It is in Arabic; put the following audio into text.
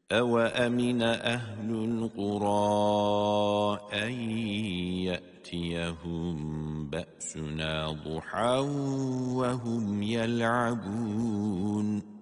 أَوَأَمِنَ أَهْلُ الْقُرَىٰ أَن يَأْتِيَهُم بَأْسُنَا ضُحًى وَهُمْ يَلْعَبُونَ